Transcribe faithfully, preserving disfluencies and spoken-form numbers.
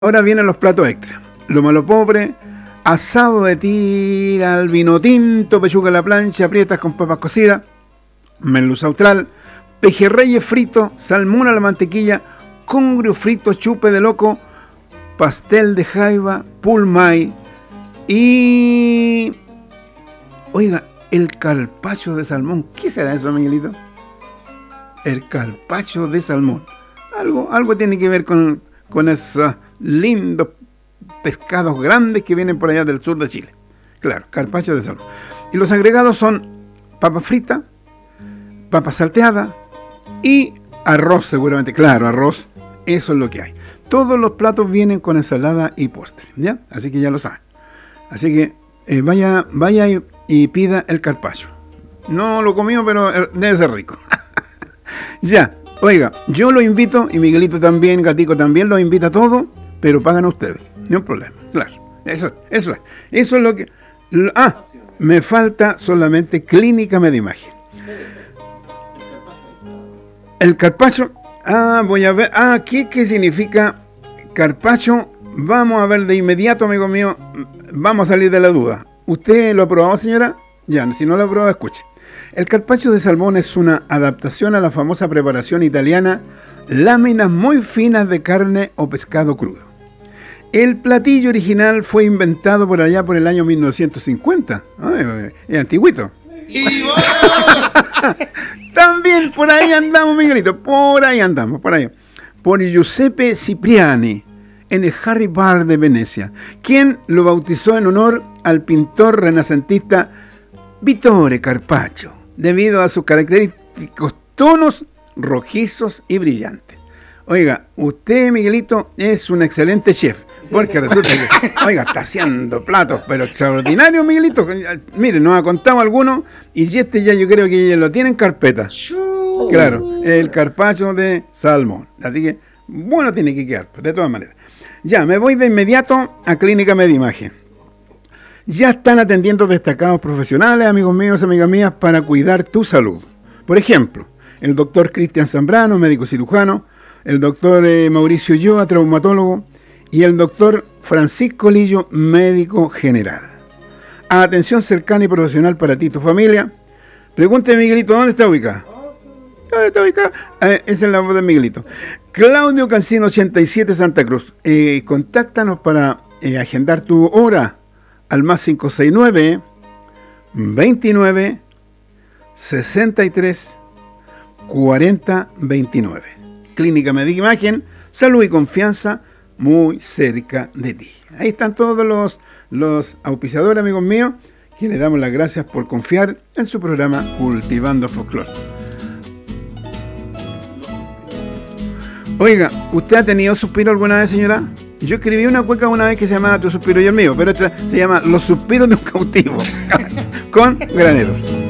Ahora vienen los platos extra. Lo malo pobre, asado de tira al vino tinto, pechuga a la plancha, aprietas con papas cocidas, merluza austral, pejerreyes frito, salmón a la mantequilla, congrio frito, chupe de loco, pastel de jaiba, pulmay y... Oiga, el carpaccio de salmón. ¿Qué será eso, Miguelito? El carpaccio de salmón. Algo, algo tiene que ver con, con esos lindos pescados grandes que vienen por allá del sur de Chile. Claro, carpaccio de salmón. Y los agregados son papa frita, papa salteada y arroz seguramente. Claro, arroz. Eso es lo que hay. Todos los platos vienen con ensalada y postre, ¿ya? Así que ya lo saben. Así que eh, vaya, vaya y, y pida el carpaccio. No lo comió, pero debe ser rico. Ya, oiga, yo lo invito, y Miguelito también, Gatico también, los invita a todos, pero pagan a ustedes. No hay problema, claro. Eso, eso es. Eso es lo que... Lo, ah, me falta solamente Clínica Medimagen. El carpaccio... Ah, voy a ver... Ah, ¿qué, qué significa carpaccio? Vamos a ver de inmediato, amigo mío. Vamos a salir de la duda. ¿Usted lo ha probado, señora? Ya, si no lo ha probado, escuche. El carpaccio de salmón es una adaptación a la famosa preparación italiana, láminas muy finas de carne o pescado crudo. El platillo original fue inventado por allá por el año mil novecientos cincuenta. Ay, es antiguito. ¡Y vos! También por ahí andamos, Miguelito, por ahí andamos, por ahí. Por Giuseppe Cipriani, en el Harry Bar de Venecia, quien lo bautizó en honor al pintor renacentista Vittore Carpaccio, debido a sus característicos tonos rojizos y brillantes. Oiga, usted, Miguelito, es un excelente chef, porque resulta que, oiga, está haciendo platos, pero extraordinarios, Miguelito. Mire, nos ha contado algunos, y este ya yo creo que ya lo tiene en carpeta. Claro, el carpaccio de salmón. Así que, bueno, tiene que quedar, de todas maneras. Ya, me voy de inmediato a Clínica Medimagen. Ya están atendiendo destacados profesionales, amigos míos, amigas mías, para cuidar tu salud. Por ejemplo, el doctor Cristian Zambrano, médico cirujano, el doctor eh, Mauricio Ulloa, traumatólogo, y el doctor Francisco Lillo, médico general. Atención cercana y profesional para ti y tu familia. Pregúnteme, Miguelito, ¿dónde está ubicada? ¿Dónde está ubicada? Eh, esa es la voz de Miguelito. Claudio Cancino, ochenta y siete, Santa Cruz. Eh, contáctanos para eh, agendar tu hora al más cinco seis nueve, veintinueve, sesenta y tres, cuarenta, veintinueve. Clínica Medimagen, salud y confianza muy cerca de ti. Ahí están todos los, los auspiciadores, amigos míos, que le damos las gracias por confiar en su programa Cultivando Folclore. Oiga, ¿usted ha tenido suspiro alguna vez, señora? Yo escribí una cueca una vez que se llamaba Tu suspiro y el mío, pero esta se llama Los suspiros de un cautivo, con graneros.